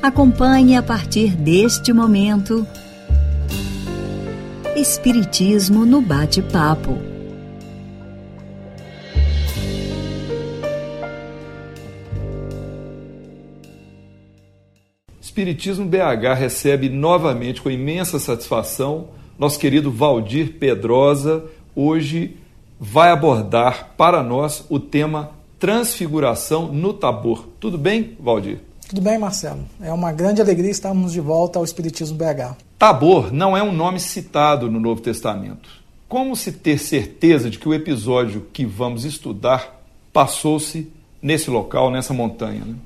Acompanhe a partir deste momento Espiritismo no Bate-Papo. Espiritismo BH recebe novamente com imensa satisfação nosso querido Valdir Pedrosa. Hoje vai abordar para nós o tema Transfiguração no Tabor. Tudo bem, Valdir? Tudo bem, Marcelo. É uma grande alegria estarmos de volta ao Espiritismo BH. Tabor não é um nome citado no Novo Testamento. Como se ter certeza de que o episódio que vamos estudar passou-se nesse local, nessa montanha, né?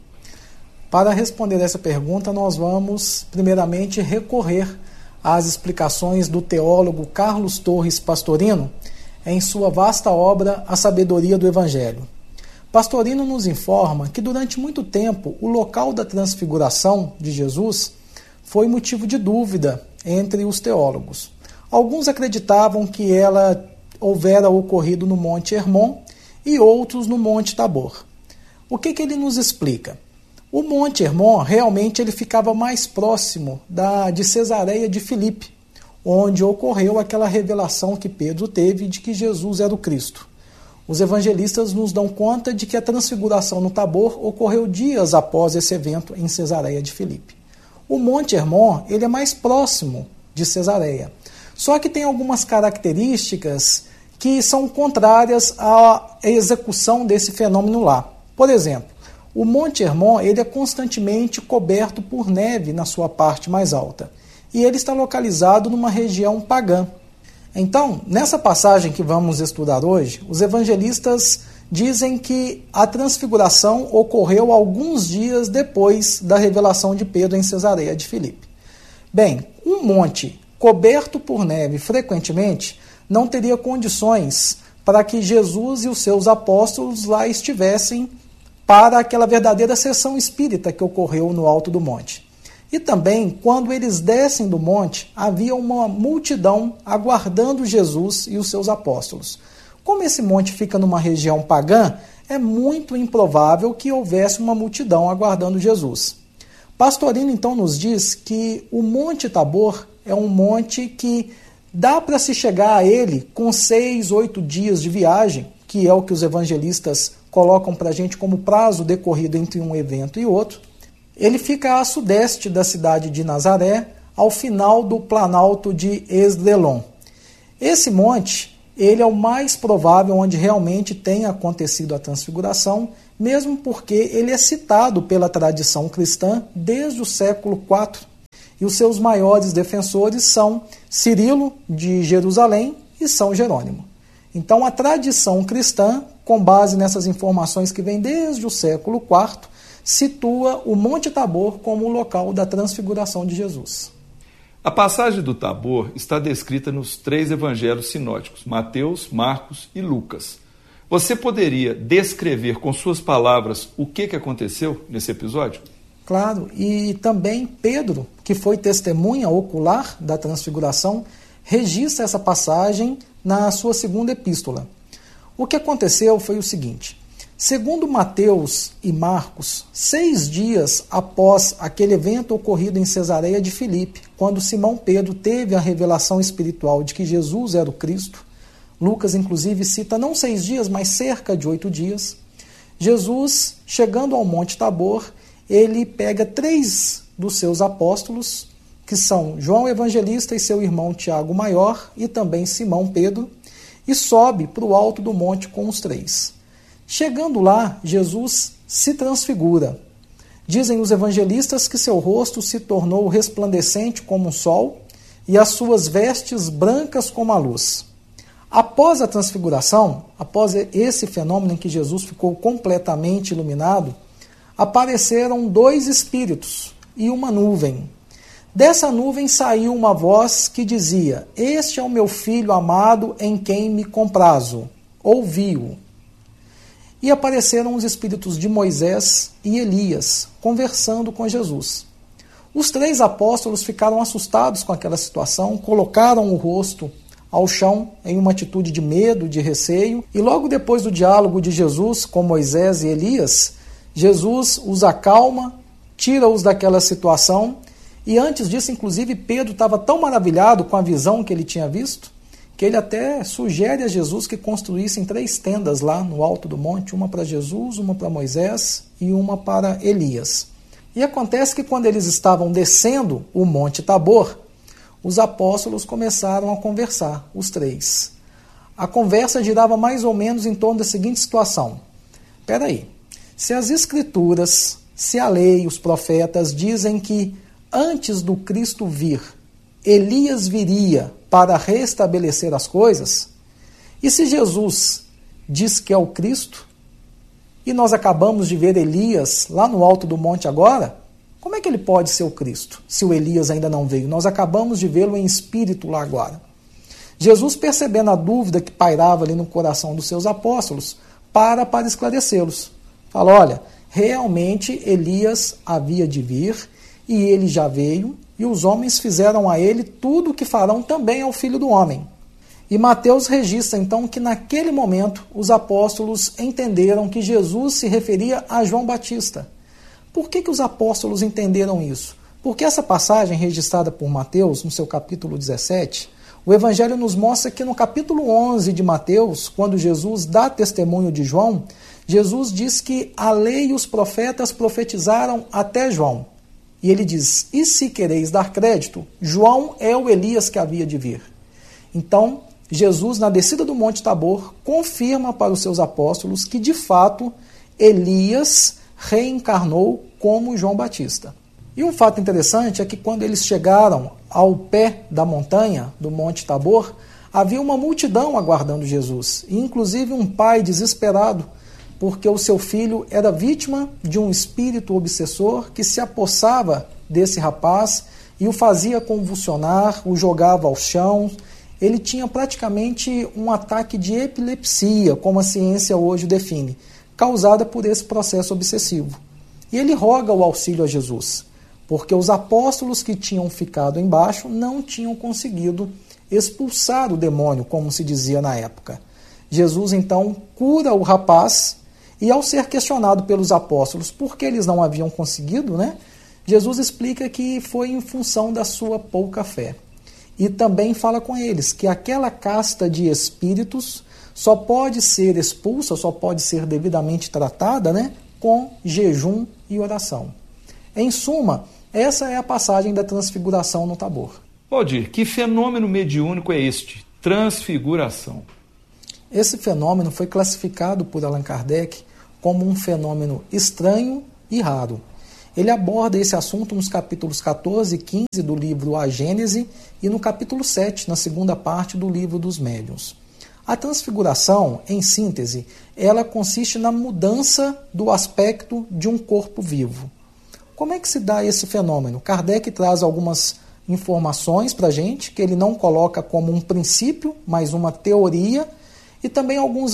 Para responder essa pergunta, nós vamos, primeiramente, recorrer às explicações do teólogo Carlos Torres Pastorino em sua vasta obra A Sabedoria do Evangelho. Pastorino nos informa que durante muito tempo o local da transfiguração de Jesus foi motivo de dúvida entre os teólogos. Alguns acreditavam que ela houvera ocorrido no Monte Hermon e outros no Monte Tabor. O que ele nos explica? O Monte Hermon realmente ele ficava mais próximo de Cesareia de Filipe, onde ocorreu aquela revelação que Pedro teve de que Jesus era o Cristo. Os evangelistas nos dão conta de que a transfiguração no Tabor ocorreu dias após esse evento em Cesareia de Filipe. O Monte Hermon ele é mais próximo de Cesareia, só que tem algumas características que são contrárias à execução desse fenômeno lá. Por exemplo, o Monte Hermon ele é constantemente coberto por neve na sua parte mais alta, e ele está localizado numa região pagã. Então, nessa passagem que vamos estudar hoje, os evangelistas dizem que a transfiguração ocorreu alguns dias depois da revelação de Pedro em Cesareia de Filipe. Bem, um monte coberto por neve frequentemente não teria condições para que Jesus e os seus apóstolos lá estivessem para aquela verdadeira sessão espírita que ocorreu no alto do monte. E também, quando eles descem do monte, havia uma multidão aguardando Jesus e os seus apóstolos. Como esse monte fica numa região pagã, é muito improvável que houvesse uma multidão aguardando Jesus. Pastorino, então, nos diz que o Monte Tabor é um monte que dá para se chegar a ele com 6, 8 dias de viagem, que é o que os evangelistas colocam para a gente como prazo decorrido entre um evento e outro. Ele fica a sudeste da cidade de Nazaré, ao final do planalto de Esdrelon. Esse monte, ele é o mais provável onde realmente tenha acontecido a transfiguração, mesmo porque ele é citado pela tradição cristã desde o século IV, e os seus maiores defensores são Cirilo, de Jerusalém, e São Jerônimo. Então, a tradição cristã, com base nessas informações que vêm desde o século IV, situa o Monte Tabor como o local da transfiguração de Jesus. A passagem do Tabor está descrita nos 3 evangelhos sinóticos, Mateus, Marcos e Lucas. Você poderia descrever com suas palavras o que aconteceu nesse episódio? Claro, e também Pedro, que foi testemunha ocular da transfiguração, registra essa passagem na sua segunda epístola. O que aconteceu foi o seguinte: segundo Mateus e Marcos, 6 dias após aquele evento ocorrido em Cesareia de Filipe, quando Simão Pedro teve a revelação espiritual de que Jesus era o Cristo, Lucas inclusive cita não 6 dias, mas cerca de 8 dias, Jesus, chegando ao Monte Tabor, ele pega 3 dos seus apóstolos, que são João Evangelista e seu irmão Tiago Maior, e também Simão Pedro, e sobe para o alto do monte com os 3. Chegando lá, Jesus se transfigura. Dizem os evangelistas que seu rosto se tornou resplandecente como um sol e as suas vestes brancas como a luz. Após a transfiguração, após esse fenômeno em que Jesus ficou completamente iluminado, apareceram 2 espíritos e uma nuvem. Dessa nuvem saiu uma voz que dizia: "Este é o meu filho amado em quem me comprazo. Ouvi-o." E apareceram os espíritos de Moisés e Elias, conversando com Jesus. Os 3 apóstolos ficaram assustados com aquela situação, colocaram o rosto ao chão em uma atitude de medo, de receio, e logo depois do diálogo de Jesus com Moisés e Elias, Jesus os acalma, tira-os daquela situação. E antes disso, inclusive, Pedro estava tão maravilhado com a visão que ele tinha visto, que ele até sugere a Jesus que construíssem 3 tendas lá no alto do monte, uma para Jesus, uma para Moisés e uma para Elias. E acontece que quando eles estavam descendo o Monte Tabor, os apóstolos começaram a conversar, os 3. A conversa girava mais ou menos em torno da seguinte situação. Espera aí, se as Escrituras, se a lei, os profetas dizem que antes do Cristo vir, Elias viria para restabelecer as coisas, e se Jesus diz que é o Cristo, e nós acabamos de ver Elias lá no alto do monte agora, como é que ele pode ser o Cristo, se o Elias ainda não veio? Nós acabamos de vê-lo em espírito lá agora. Jesus, percebendo a dúvida que pairava ali no coração dos seus apóstolos, para esclarecê-los. Fala, olha, realmente Elias havia de vir, e ele já veio, e os homens fizeram a ele tudo o que farão também ao Filho do Homem. E Mateus registra então que naquele momento os apóstolos entenderam que Jesus se referia a João Batista. Por que os apóstolos entenderam isso? Porque essa passagem registrada por Mateus, no seu capítulo 17, o Evangelho nos mostra que no capítulo 11 de Mateus, quando Jesus dá testemunho de João, Jesus diz que a lei e os profetas profetizaram até João. E ele diz, e se quereis dar crédito, João é o Elias que havia de vir. Então, Jesus, na descida do Monte Tabor, confirma para os seus apóstolos que, de fato, Elias reencarnou como João Batista. E um fato interessante é que quando eles chegaram ao pé da montanha, do Monte Tabor, havia uma multidão aguardando Jesus, e inclusive um pai desesperado, porque o seu filho era vítima de um espírito obsessor que se apossava desse rapaz e o fazia convulsionar, o jogava ao chão. Ele tinha praticamente um ataque de epilepsia, como a ciência hoje define, causada por esse processo obsessivo. E ele roga o auxílio a Jesus, porque os apóstolos que tinham ficado embaixo não tinham conseguido expulsar o demônio, como se dizia na época. Jesus então cura o rapaz, e ao ser questionado pelos apóstolos por que eles não haviam conseguido, Jesus explica que foi em função da sua pouca fé. E também fala com eles que aquela casta de espíritos só pode ser expulsa, só pode ser devidamente tratada, com jejum e oração. Em suma, essa é a passagem da transfiguração no Tabor. Valdir, que fenômeno mediúnico é este? Transfiguração. Esse fenômeno foi classificado por Allan Kardec como um fenômeno estranho e raro. Ele aborda esse assunto nos capítulos 14 e 15 do livro A Gênese e no capítulo 7, na segunda parte do livro dos Médiuns. A transfiguração, em síntese, ela consiste na mudança do aspecto de um corpo vivo. Como é que se dá esse fenômeno? Kardec traz algumas informações para a gente, que ele não coloca como um princípio, mas uma teoria, e também alguns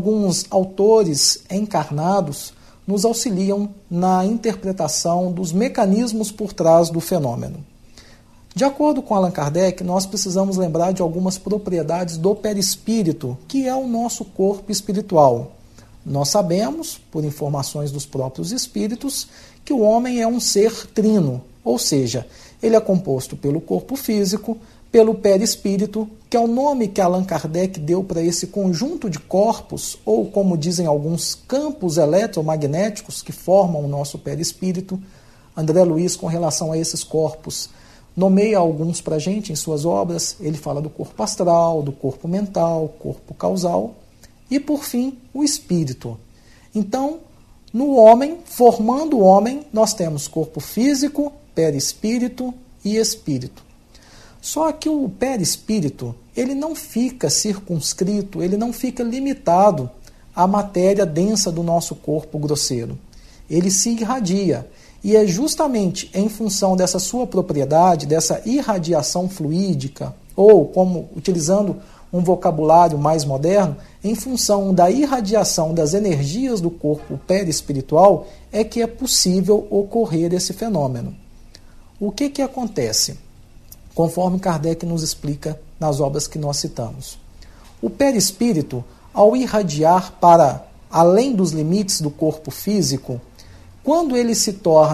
autores encarnados nos auxiliam na interpretação dos mecanismos por trás do fenômeno. De acordo com Allan Kardec, nós precisamos lembrar de algumas propriedades do perispírito, que é o nosso corpo espiritual. Nós sabemos, por informações dos próprios espíritos, que o homem é um ser trino, ou seja, ele é composto pelo corpo físico, pelo perispírito, que é o nome que Allan Kardec deu para esse conjunto de corpos, ou como dizem alguns, campos eletromagnéticos que formam o nosso perispírito. André Luiz, com relação a esses corpos, nomeia alguns para a gente em suas obras. Ele fala do corpo astral, do corpo mental, corpo causal e, por fim, o espírito. Então, no homem, formando o homem, nós temos corpo físico, perispírito e espírito. Só que o perispírito, ele não fica circunscrito, ele não fica limitado à matéria densa do nosso corpo grosseiro. Ele se irradia. E é justamente em função dessa sua propriedade, dessa irradiação fluídica, ou, como utilizando um vocabulário mais moderno, em função da irradiação das energias do corpo perispiritual, é que é possível ocorrer esse fenômeno. O que acontece? Conforme Kardec nos explica nas obras que nós citamos. O perispírito, ao irradiar para além dos limites do corpo físico, quando ele se torna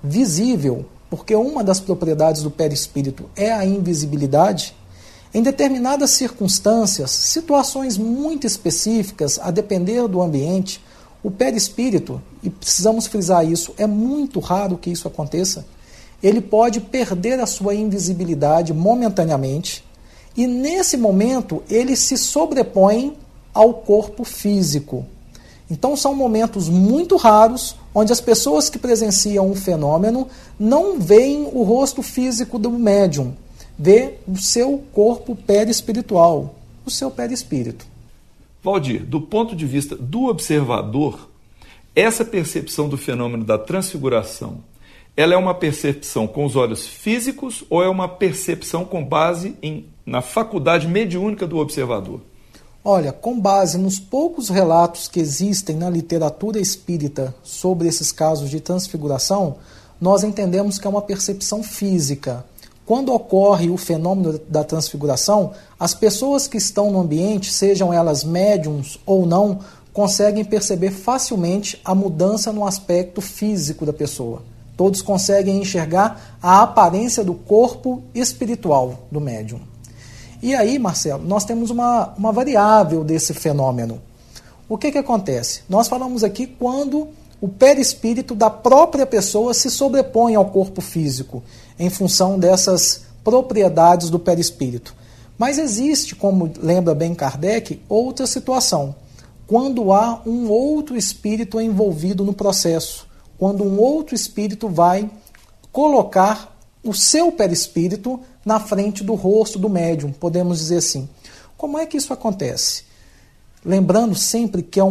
visível, porque uma das propriedades do perispírito é a invisibilidade, em determinadas circunstâncias, situações muito específicas, a depender do ambiente, o perispírito, e precisamos frisar isso, é muito raro que isso aconteça, ele pode perder a sua invisibilidade momentaneamente e, nesse momento, ele se sobrepõe ao corpo físico. Então, são momentos muito raros onde as pessoas que presenciam um fenômeno não veem o rosto físico do médium, vê o seu corpo perispiritual, o seu perispírito. Valdir, do ponto de vista do observador, essa percepção do fenômeno da transfiguração, ela é uma percepção com os olhos físicos ou é uma percepção com base na faculdade mediúnica do observador? Olha, com base nos poucos relatos que existem na literatura espírita sobre esses casos de transfiguração, nós entendemos que é uma percepção física. Quando ocorre o fenômeno da transfiguração, as pessoas que estão no ambiente, sejam elas médiums ou não, conseguem perceber facilmente a mudança no aspecto físico da pessoa. Todos conseguem enxergar a aparência do corpo espiritual do médium. E aí, Marcelo, nós temos uma variável desse fenômeno. O que acontece? Nós falamos aqui quando o perispírito da própria pessoa se sobrepõe ao corpo físico, em função dessas propriedades do perispírito. Mas existe, como lembra bem Kardec, outra situação. Quando há um outro espírito envolvido no processo, quando um outro espírito vai colocar o seu perispírito na frente do rosto do médium, podemos dizer assim. Como é que isso acontece? Lembrando sempre que é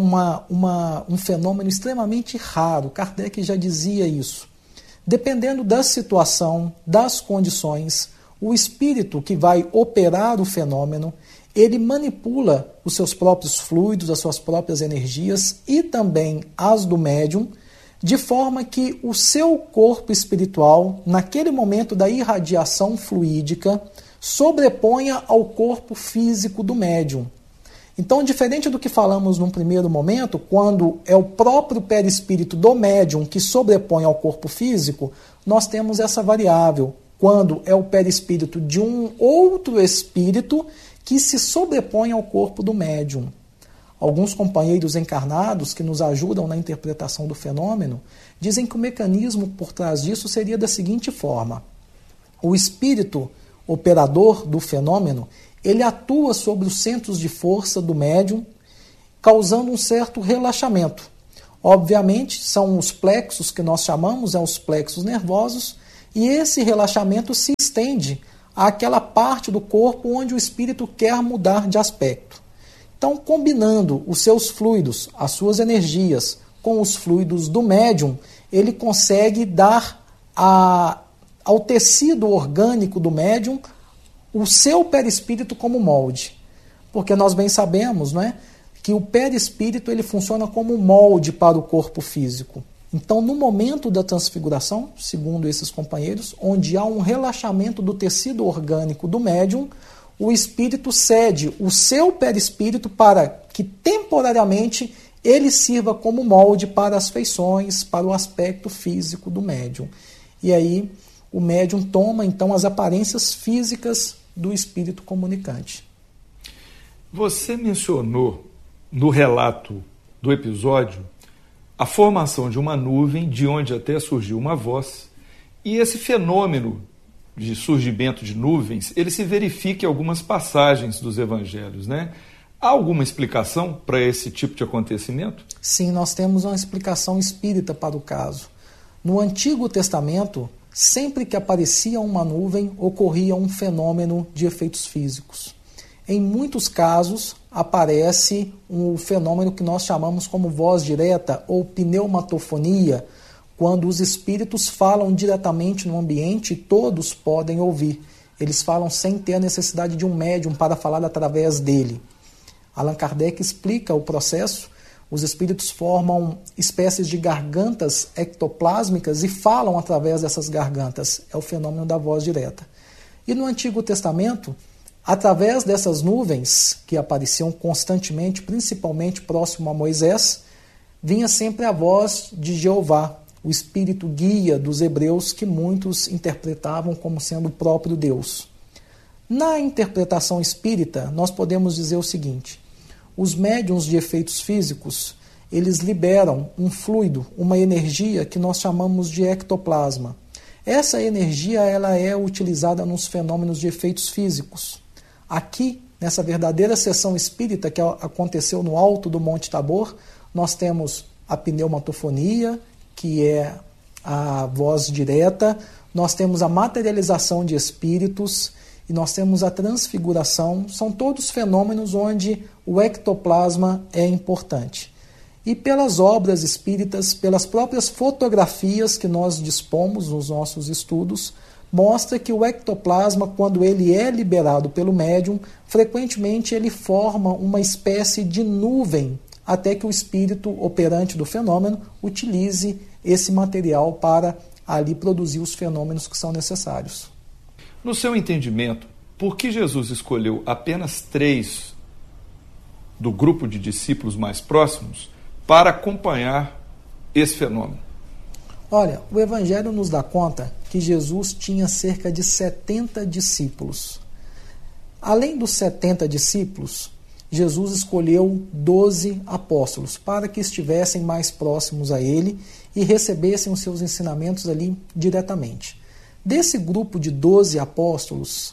um fenômeno extremamente raro, Kardec já dizia isso. Dependendo da situação, das condições, o espírito que vai operar o fenômeno, ele manipula os seus próprios fluidos, as suas próprias energias e também as do médium, de forma que o seu corpo espiritual, naquele momento da irradiação fluídica, sobreponha ao corpo físico do médium. Então, diferente do que falamos num primeiro momento, quando é o próprio perispírito do médium que sobrepõe ao corpo físico, nós temos essa variável, quando é o perispírito de um outro espírito que se sobrepõe ao corpo do médium. Alguns companheiros encarnados que nos ajudam na interpretação do fenômeno dizem que o mecanismo por trás disso seria da seguinte forma: o espírito operador do fenômeno, ele atua sobre os centros de força do médium, causando um certo relaxamento. Obviamente, são os plexos que nós chamamos, os plexos nervosos, e esse relaxamento se estende àquela parte do corpo onde o espírito quer mudar de aspecto. Então, combinando os seus fluidos, as suas energias, com os fluidos do médium, ele consegue dar ao tecido orgânico do médium o seu perispírito como molde. Porque nós bem sabemos, não é, que o perispírito ele funciona como molde para o corpo físico. Então, no momento da transfiguração, segundo esses companheiros, onde há um relaxamento do tecido orgânico do médium, o espírito cede o seu perispírito para que temporariamente ele sirva como molde para as feições, para o aspecto físico do médium. E aí o médium toma então as aparências físicas do espírito comunicante. Você mencionou no relato do episódio a formação de uma nuvem, de onde até surgiu uma voz, e esse fenômeno de surgimento de nuvens, ele se verifica em algumas passagens dos evangelhos, né? Há alguma explicação para esse tipo de acontecimento? Sim, nós temos uma explicação espírita para o caso. No Antigo Testamento, sempre que aparecia uma nuvem, ocorria um fenômeno de efeitos físicos. Em muitos casos, aparece um fenômeno que nós chamamos como voz direta ou pneumatofonia, quando os espíritos falam diretamente no ambiente e todos podem ouvir. Eles falam sem ter a necessidade de um médium para falar através dele. Allan Kardec explica o processo. Os espíritos formam espécies de gargantas ectoplásmicas e falam através dessas gargantas. É o fenômeno da voz direta. E no Antigo Testamento, através dessas nuvens que apareciam constantemente, principalmente próximo a Moisés, vinha sempre a voz de Jeová, o espírito guia dos hebreus que muitos interpretavam como sendo o próprio Deus. Na interpretação espírita, nós podemos dizer o seguinte: os médiuns de efeitos físicos, eles liberam um fluido, uma energia que nós chamamos de ectoplasma. Essa energia ela é utilizada nos fenômenos de efeitos físicos. Aqui, nessa verdadeira sessão espírita que aconteceu no alto do Monte Tabor, nós temos a pneumatofonia, que é a voz direta, nós temos a materialização de espíritos e nós temos a transfiguração. São todos fenômenos onde o ectoplasma é importante. E pelas obras espíritas, pelas próprias fotografias que nós dispomos nos nossos estudos, mostra que o ectoplasma, quando ele é liberado pelo médium, frequentemente ele forma uma espécie de nuvem, até que o espírito operante do fenômeno utilize esse material para ali produzir os fenômenos que são necessários. No seu entendimento, por que Jesus escolheu apenas 3 do grupo de discípulos mais próximos para acompanhar esse fenômeno? Olha, o Evangelho nos dá conta que Jesus tinha cerca de 70 discípulos. Além dos 70 discípulos, Jesus escolheu 12 apóstolos para que estivessem mais próximos a ele e recebessem os seus ensinamentos ali diretamente. Desse grupo de 12 apóstolos,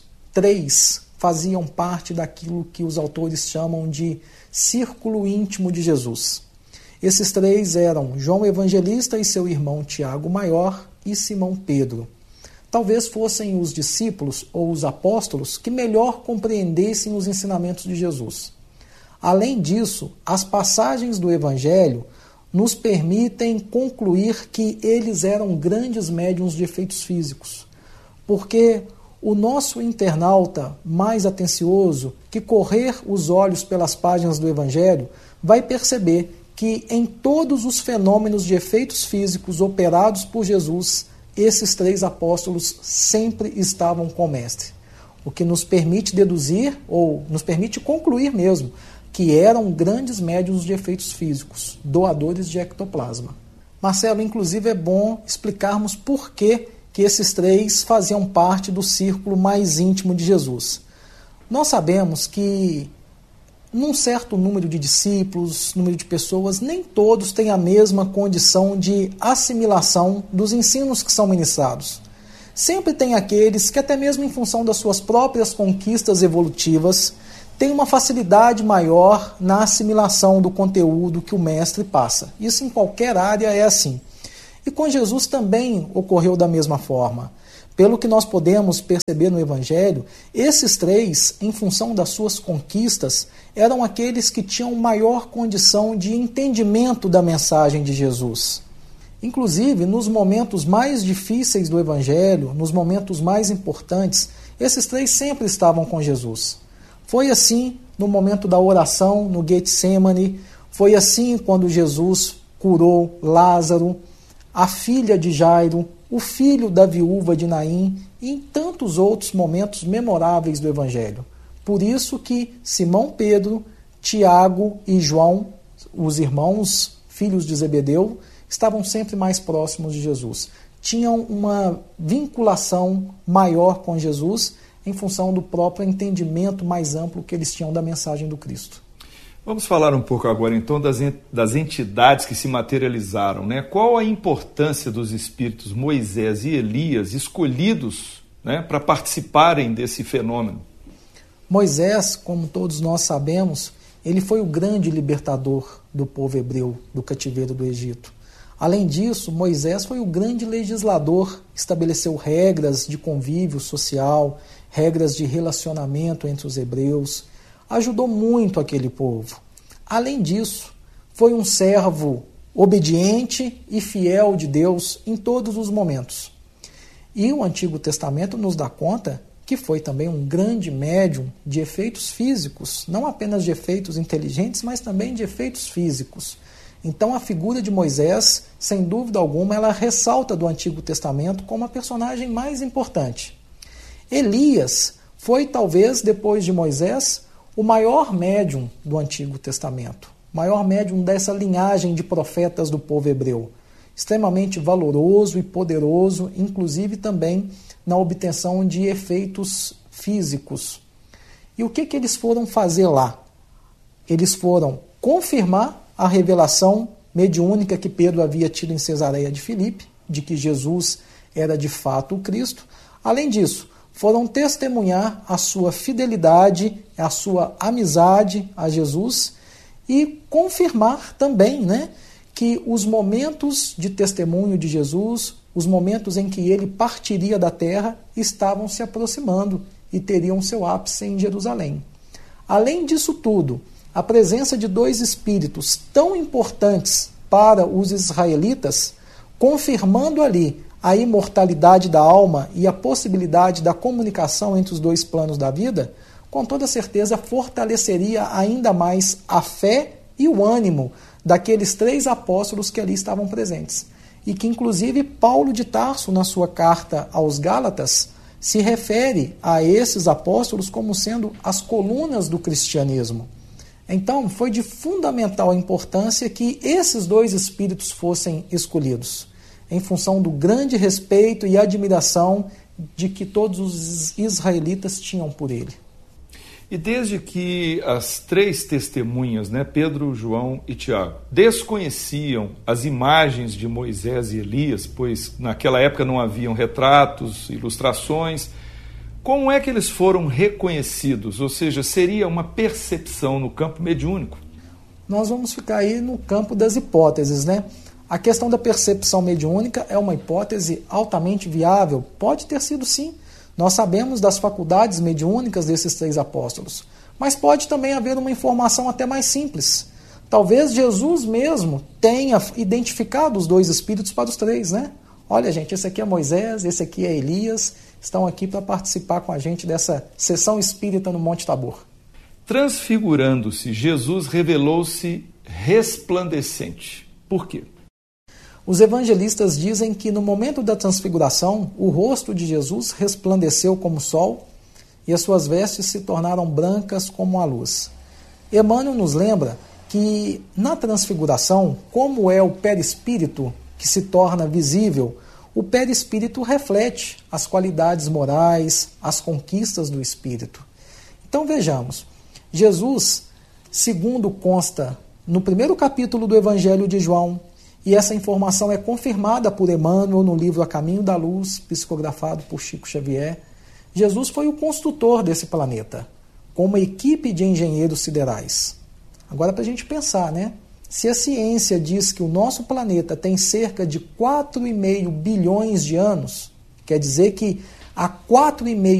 3 faziam parte daquilo que os autores chamam de círculo íntimo de Jesus. Esses 3 eram João Evangelista e seu irmão Tiago Maior e Simão Pedro. Talvez fossem os discípulos ou os apóstolos que melhor compreendessem os ensinamentos de Jesus. Além disso, as passagens do Evangelho nos permitem concluir que eles eram grandes médiuns de efeitos físicos, porque o nosso internauta mais atencioso, que correr os olhos pelas páginas do Evangelho, vai perceber que em todos os fenômenos de efeitos físicos operados por Jesus, esses 3 apóstolos sempre estavam com o Mestre, o que nos permite deduzir, ou nos permite concluir mesmo, que eram grandes médiuns de efeitos físicos, doadores de ectoplasma. Marcelo, inclusive é bom explicarmos por que esses 3 faziam parte do círculo mais íntimo de Jesus. Nós sabemos que num certo número de discípulos, número de pessoas, nem todos têm a mesma condição de assimilação dos ensinos que são ministrados. Sempre tem aqueles que, até mesmo em função das suas próprias conquistas evolutivas, têm uma facilidade maior na assimilação do conteúdo que o mestre passa. Isso em qualquer área é assim. E com Jesus também ocorreu da mesma forma. Pelo que nós podemos perceber no Evangelho, esses 3, em função das suas conquistas, eram aqueles que tinham maior condição de entendimento da mensagem de Jesus. Inclusive, nos momentos mais difíceis do Evangelho, nos momentos mais importantes, esses 3 sempre estavam com Jesus. Foi assim no momento da oração no Getsemane, foi assim quando Jesus curou Lázaro, a filha de Jairo, o filho da viúva de Naim e em tantos outros momentos memoráveis do Evangelho. Por isso que Simão Pedro, Tiago e João, os irmãos, filhos de Zebedeu, estavam sempre mais próximos de Jesus. Tinham uma vinculação maior com Jesus em função do próprio entendimento mais amplo que eles tinham da mensagem do Cristo. Vamos falar um pouco agora, então, das entidades que se materializaram, né? Qual a importância dos espíritos Moisés e Elias escolhidos, né, para participarem desse fenômeno? Moisés, como todos nós sabemos, ele foi o grande libertador do povo hebreu do cativeiro do Egito. Além disso, Moisés foi o grande legislador, estabeleceu regras de convívio social, regras de relacionamento entre os hebreus, ajudou muito aquele povo. Além disso, foi um servo obediente e fiel de Deus em todos os momentos. E o Antigo Testamento nos dá conta que foi também um grande médium de efeitos físicos, não apenas de efeitos inteligentes, mas também de efeitos físicos. Então a figura de Moisés, sem dúvida alguma, ela ressalta do Antigo Testamento como a personagem mais importante. Elias foi, talvez, depois de Moisés, o maior médium do Antigo Testamento, o maior médium dessa linhagem de profetas do povo hebreu. extremamente valoroso e poderoso, inclusive também na obtenção de efeitos físicos. E o que eles foram fazer lá? Eles foram confirmar a revelação mediúnica que Pedro havia tido em Cesareia de Filipe, de que Jesus era de fato o Cristo. Além disso, foram testemunhar a sua fidelidade, a sua amizade a Jesus e confirmar também, que os momentos de testemunho de Jesus, os momentos em que ele partiria da terra, estavam se aproximando e teriam seu ápice em Jerusalém. Além disso tudo, a presença de dois espíritos tão importantes para os israelitas, confirmando ali a imortalidade da alma e a possibilidade da comunicação entre os dois planos da vida, com toda certeza fortaleceria ainda mais a fé e o ânimo daqueles 3 apóstolos que ali estavam presentes. E que, inclusive, Paulo de Tarso, na sua carta aos Gálatas, se refere a esses apóstolos como sendo as colunas do cristianismo. Então, foi de fundamental importância que esses 2 espíritos fossem escolhidos, em função do grande respeito e admiração de que todos os israelitas tinham por ele. E desde que as 3 testemunhas, Pedro, João e Tiago, desconheciam as imagens de Moisés e Elias, pois naquela época não haviam retratos, ilustrações, como é que eles foram reconhecidos? Ou seja, seria uma percepção no campo mediúnico? Nós vamos ficar aí no campo das hipóteses, A questão da percepção mediúnica é uma hipótese altamente viável, pode ter sido sim. Nós sabemos das faculdades mediúnicas desses 3 apóstolos, mas pode também haver uma informação até mais simples. Talvez Jesus mesmo tenha identificado os 2 espíritos para os 3, Olha, gente, esse aqui é Moisés, esse aqui é Elias, estão aqui para participar com a gente dessa sessão espírita no Monte Tabor. Transfigurando-se, Jesus revelou-se resplandecente. Por quê? Os evangelistas dizem que no momento da transfiguração, o rosto de Jesus resplandeceu como o sol e as suas vestes se tornaram brancas como a luz. Emmanuel nos lembra que na transfiguração, como é o perispírito que se torna visível, o perispírito reflete as qualidades morais, as conquistas do espírito. Então vejamos, Jesus, segundo consta no 1º capítulo do Evangelho de João, e essa informação é confirmada por Emmanuel no livro A Caminho da Luz, psicografado por Chico Xavier. Jesus foi o construtor desse planeta, com uma equipe de engenheiros siderais. Agora, para a gente pensar, se a ciência diz que o nosso planeta tem cerca de 4,5 bilhões de anos, quer dizer que há 4,5